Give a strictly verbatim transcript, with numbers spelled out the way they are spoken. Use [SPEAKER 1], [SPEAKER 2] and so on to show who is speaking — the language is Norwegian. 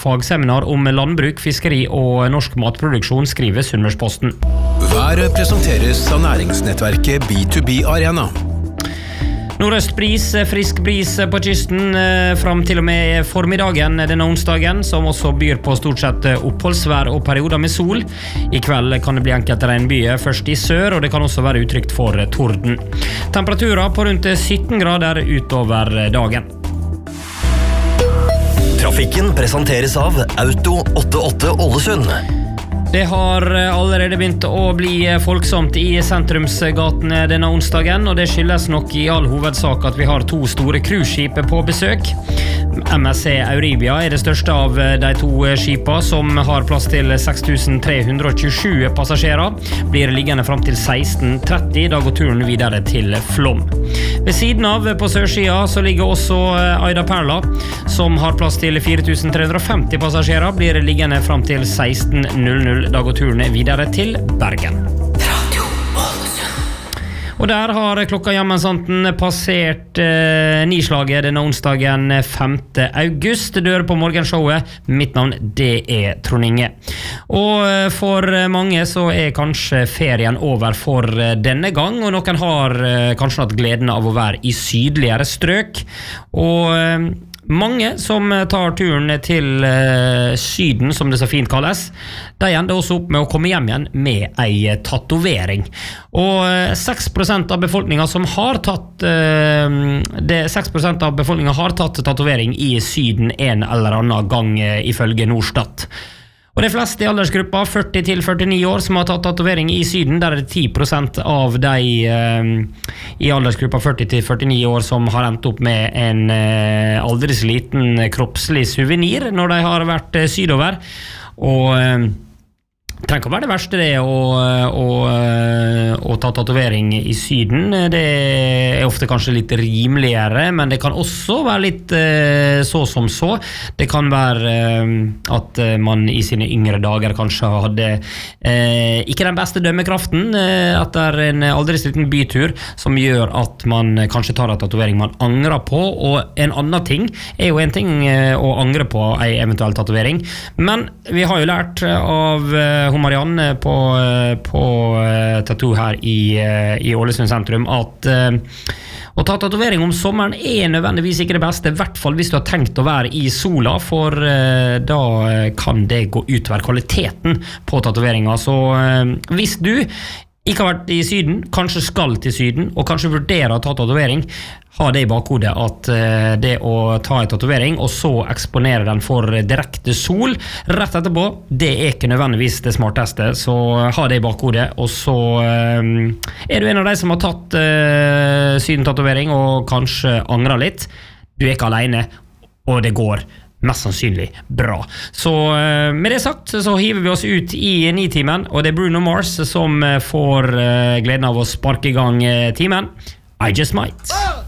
[SPEAKER 1] fagseminar om landbruk, fiskeri og norsk matproduksjon, skriver Sunnmørsposten.
[SPEAKER 2] Været presenteres av næringsnettverket B to B Arena.
[SPEAKER 1] Nordøstbris, frisk bris på kysten fram til og med formiddagen denne onsdagen, som også byr på stort sett oppholdsvær og perioder med sol. I kveld kan det bli enkelte regnbyger, først i sør, og det kan også være utrygt for torden. Temperaturer på rundt sytten grader utover dagen.
[SPEAKER 3] Trafikken presenteres av Auto åttiåtte Ålesund.
[SPEAKER 1] Det har allerede begynt å bli folksomt i sentrumsgatene denne onsdagen, og det skyldes nok i all hovedsak at vi har to store cruiseskip på besøk. M S C Euribia er det største av de to skipa, som har plass til seks tusen tre hundre tjuesju passasjerer. Blir liggende frem til seksten tretti, da går turen videre til Flåm. Ved siden av på sørsida så ligger også Aida Perla, som har plass til fire tusen tre hundre femti passasjerer, blir liggende frem til seksten null null, da går turen videre til Bergen. Og der har klokka hjemmensanten passert eh, nislaget denne onsdagen femte august. Dør på morgenshowet. Mitt navn, det er Trond Inge. Og for mange så er kanskje ferien over for denne gang, og noen har eh, kanskje hatt gleden av å være i sydligere strøk. Og eh, mange som tar turen til uh, syden, som det så fint kalles, de ender også opp med å komme hjem igjen med ei tatovering. Og uh, seks prosent av befolkningen som har tatt uh, det, seks prosent av befolkningen har tatt tatovering i syden en eller annen gang, uh, ifølge Norstat. Og de fleste i aldersgruppa førti til førtini år som har tatt tatovering i syden, der er det ti prosent av de eh, i aldersgruppa førti til førtini år som har endt opp med en eh, aldri så liten kroppslig souvenir når de har vært eh, sydover. Og eh, trenger ikke å være det verste det å, å, å ta tatovering i syden. Det er ofte kanskje litt rimeligere, men det kan også være litt eh, så som så. Det kan være eh, at man i sine yngre dager kanskje hadde eh, ikke den beste dømmekraften eh, etter en aldri så liten bytur, som gjør at man kanskje tar en tatovering man angrer på. Og en annen ting er jo en ting eh, å angre på en eventuell tatovering, men vi har jo lært av eh, Marianne på, på uh, tattoo her i, uh, i Ålesund sentrum at uh, å ta tatovering om sommeren er nødvendigvis ikke det beste, i hvert fall hvis du har tenkt å være i sola, for uh, da kan det gå utover kvaliteten på tatoveringa. Så uh, hvis du ikke har vært i syden, kanskje skal til syden, og kanskje vurderer å ta tatovering, ha det i bakhodet at uh, det å ta en tatovering og så eksponere den for direkte sol rett etterpå, det er ikke nødvendigvis det smarteste, så ha det i bakhodet. Og så uh, er du en av de som har tatt uh, syden-tatovering og kanskje angrer litt. Du er ikke alene, og det går mest sannsynlig bra. Så uh, med det sagt så hiver vi oss ut i nitimen, og det er Bruno Mars som uh, får uh, gleden av å sparke i gang uh, timen. I Just Might.